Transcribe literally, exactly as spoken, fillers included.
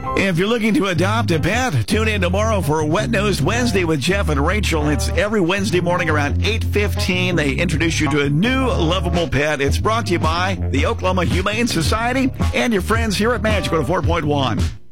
If you're looking to adopt a pet, tune in tomorrow for Wet Nose Wednesday with Jeff and Rachel. It's every Wednesday morning around eight fifteen. They introduce you to a new lovable pet. It's brought to you by the Oklahoma Humane Society and your friends here at Magic one oh four point one.